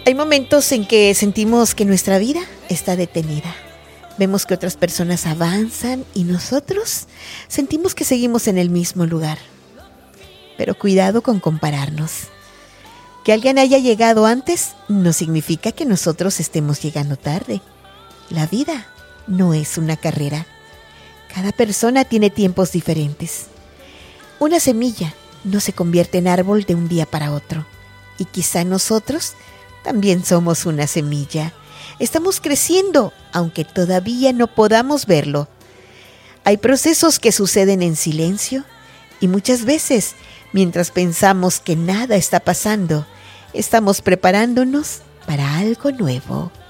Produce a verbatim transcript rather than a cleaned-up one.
Hay momentos en que sentimos que nuestra vida está detenida. Vemos que otras personas avanzan y nosotros sentimos que seguimos en el mismo lugar. Pero cuidado con compararnos. Que alguien haya llegado antes no significa que nosotros estemos llegando tarde. La vida no es una carrera. Cada persona tiene tiempos diferentes. Una semilla no se convierte en árbol de un día para otro. Y quizá nosotros también somos una semilla. Estamos creciendo, aunque todavía no podamos verlo. Hay procesos que suceden en silencio y muchas veces, mientras pensamos que nada está pasando, estamos preparándonos para algo nuevo.